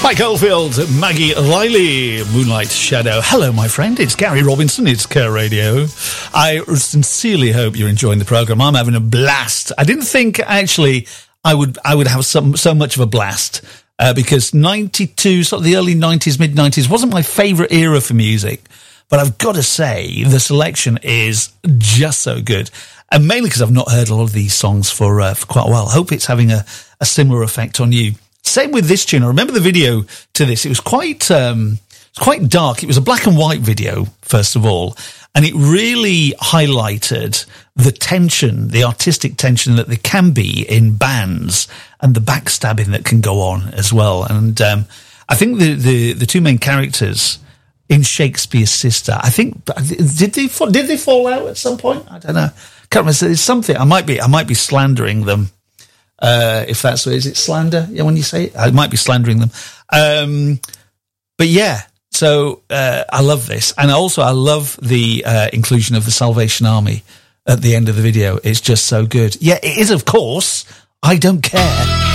Mike Oldfield, Maggie Riley, Moonlight Shadow. Hello, my friend. It's Gary Robinson. It's Care Radio. I sincerely hope you're enjoying the program. I'm having a blast. I didn't think actually I would have so much of a blast because 92, sort of the early 90s, mid 90s, wasn't my favourite era for music. But I've got to say, the selection is just so good. And mainly because I've not heard a lot of these songs for quite a while. I hope it's having a similar effect on you. Same with this tune. I remember the video to this. It was quite dark. It was a black and white video, first of all. And it really highlighted the tension, the artistic tension that there can be in bands and the backstabbing that can go on as well. And I think the two main characters in Shakespeare's Sister, I think, did they fall out at some point? I don't know. Can't remember. There's something. I might be slandering them. If that's what is it slander? Yeah, when you say it, I might be slandering them. But yeah, so I love this, and also I love the inclusion of the Salvation Army at the end of the video. It's just so good. Yeah, it is. Of course, I don't care.